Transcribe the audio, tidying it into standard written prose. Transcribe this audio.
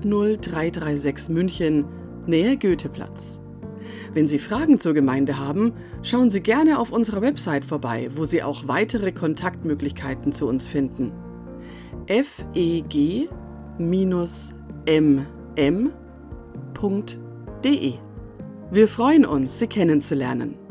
80336 München, Nähe Goetheplatz. Wenn Sie Fragen zur Gemeinde haben, schauen Sie gerne auf unserer Website vorbei, wo Sie auch weitere Kontaktmöglichkeiten zu uns finden. feg-mm.de. Wir freuen uns, Sie kennenzulernen.